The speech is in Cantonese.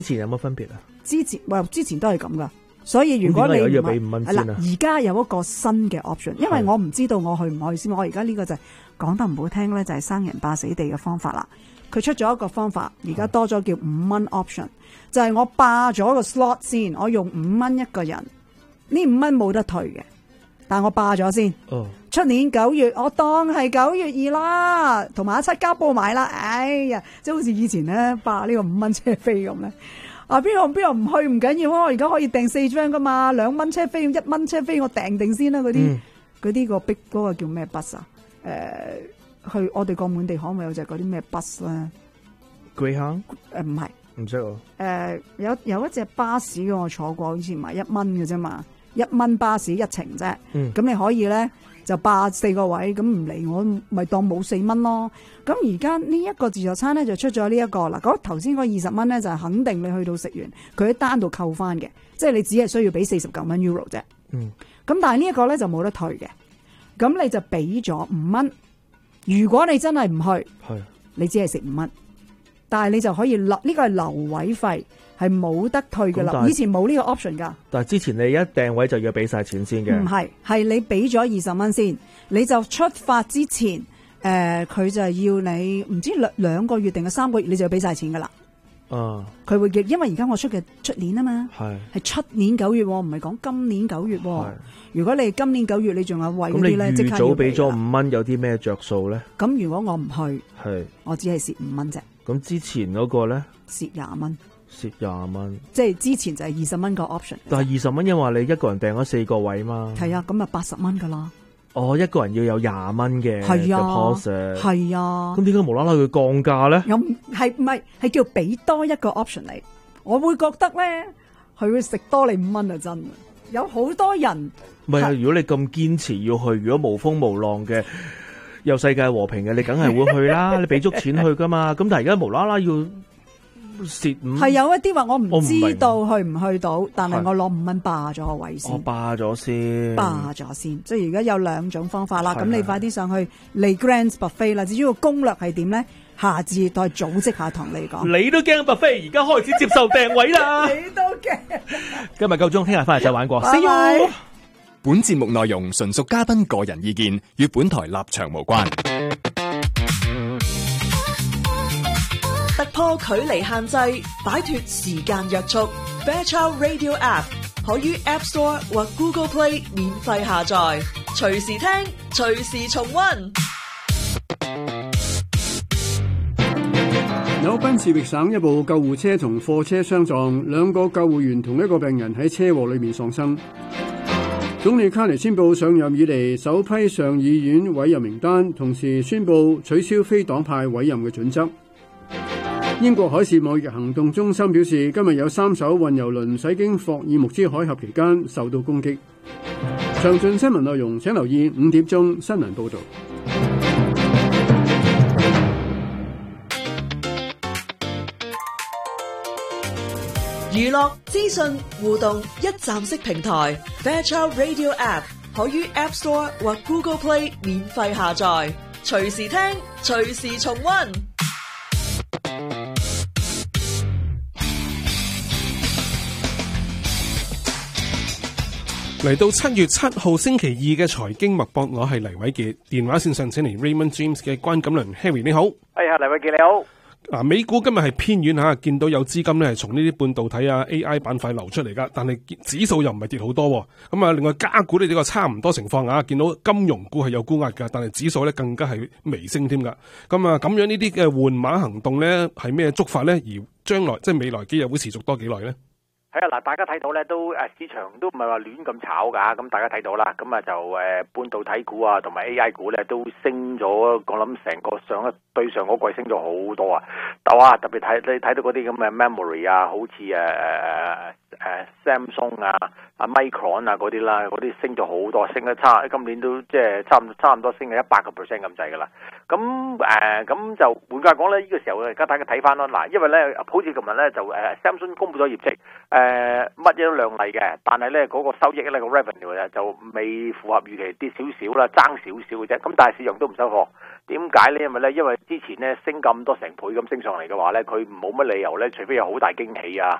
之前有乜分別啊？ 之前都係咁噶，所以如果你要俾5蚊先啊， 而家有一個新嘅 option， 因為我唔知道我去唔去先，我而家呢個就係講得唔好聽咧，就係生人霸死地嘅方法啦。佢出咗一個方法，而家多咗叫5蚊 option， 就係我霸咗個 slot 先，我用5蚊一個人，呢5蚊冇得退嘅，但我霸咗先。出年9月，我當係9月2啦，同埋7交報埋啦。哎呀，即係好似以前咧霸呢個5蚊車飛咁咧。啊，邊個唔去唔緊要啊！我而家可以訂4張噶嘛，2蚊車飛、1蚊車飛，我訂定先啦。嗰啲個逼嗰個叫咩 bus 啊？去我哋個滿地可唔可以有隻嗰啲咩 bus 咧 ？Greyhound？ 唔係， 唔識喎。 有一隻巴士嘅我坐過，以前賣1蚊嘅啫嘛，1蚊巴士1程啫。咁你可以咧就霸4個位，咁唔嚟我咪當冇4蚊咯。咁而家呢一個自助餐咧就出咗呢一個嗱，嗰頭先嗰20蚊咧就係肯定你去到食完，佢喺單度扣翻嘅，即係你只係需要俾49蚊 euro 啫。咁但係呢一個咧就冇得退嘅，咁你就俾咗5蚊。如果你真係唔去，你只係食5蚊，但係你就可以呢個係留位費，係冇得退噶啦。以前冇呢個 option 噶。 但係之前你一訂位就要俾晒錢先嘅。 唔係，係你俾咗20蚊先，你就出發之前，佢就係要你唔知2個月定係3個月，你就要俾晒錢噶啦。佢會因為而家我出年啊嘛，係出年9月，唔係講今年9月。如果你今年9月你仲有位嗰啲咧，即刻要俾。咁你預早俾咗5蚊，有啲咩着數咧？咁如果我唔去，我只係蝕5蚊啫。 咁之前嗰個咧？ 蝕20蚊。 蝕20蚊。即係之前就係20蚊個 option。 但係20蚊，因為你一個人訂咗4個位嘛。 係啊，咁啊80蚊噶啦。 一個人要有20蚊嘅 deposit。 係啊。 咁點解無啦啦佢降價咧？ 係叫俾多一個 option 你，我會覺得咧，佢會食多你5蚊啊！真，有好多人。唔係啊！如果你咁堅持要去，如果無風無浪嘅，有世界和平嘅，你梗係會去啦。你俾足錢去噶嘛？咁但係而家無啦啦要蝕5，係有一啲話我唔知道去唔去到，但係我攞5蚊霸咗個位先。我霸咗先，即係而家有2種方法啦。咁你快啲上去嚟 Grand Buffet 啦。至於個攻略係點咧？下次再組織下同你講。你都驚 Buffet，而家開始接受訂位啦。你都驚。今日夠鐘，聽日翻嚟再玩過。See you。 本節目內容純屬嘉賓個人意見，與本台立場無關。 突破距離限制，擺脫時間約束。Fairchild Radio App 可於 App Store 或 Google Play 免費下載，隨時聽，隨時重溫。 紐賓士域省一部救護車同貨車相撞，2個救護員同1個病人喺車禍裏面喪生。總理卡尼宣布上任以嚟首批上議院委任名單，同時宣布取消非黨派委任嘅準則。英國海事貿易行動中心表示，今日有3艘運油輪駛經霍爾木茲海峽期間受到攻擊。詳盡新聞內容請留意5點鐘新聞報道。 娛樂資訊互動一站式平台 Fairchild Radio App 可於 App Store 或 Google Play 免費下載，隨時聽，隨時重溫。 嚟到7月7號星期二嘅財經脈搏，我係黎偉傑，電話線上請嚟 Raymond James 嘅關錦麟 Harry， 你好。 黎偉傑你好。 美股今日係偏軟吓，見到有資金咧係從呢啲半導體啊 AI 板塊流出嚟噶，但係指數又唔係跌好多。咁啊，另外加股呢個差唔多情況啊，見到金融股係有沽壓噶，但係指數咧更加係微升添噶。咁啊，咁樣呢啲嘅換馬行動咧係咩觸發咧？而將來即係未來幾日會持續多幾耐咧？ 係啊，嗱，大家睇到咧都市場都唔係話亂咁炒噶，咁大家睇到啦，咁啊就半導體股啊同埋 AI 股咧都升咗，我諗成個對上嗰季升咗好多啊！特別你睇到嗰啲咁嘅 memory 啊，好似Samsung 啊、Micron 啊嗰啲啦，嗰啲升咗好多，升得今年都即係差唔多升咗100%咁滯噶啦。咁咁就換句話講咧，呢個時候而家大家睇翻咯。嗱，因為咧好似琴日咧就Samsung 公布咗業績，乜嘢都亮麗嘅，但係咧嗰個收益咧個 revenue 咧就未符合預期，跌少少啦，爭少少嘅啫。咁但係市場都唔收貨，點解咧？因為之前咧升咁多成倍咁升上嚟嘅話咧，佢冇乜理由咧，除非有好大驚喜啊，